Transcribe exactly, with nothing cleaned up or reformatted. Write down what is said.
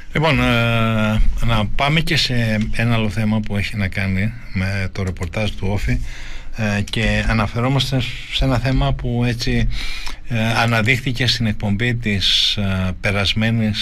Λοιπόν, ε, να πάμε και σε ένα άλλο θέμα που έχει να κάνει με το ρεπορτάζ του Όφη, ε, και αναφερόμαστε σε ένα θέμα που έτσι ε, αναδείχθηκε στην εκπομπή της ε, περασμένης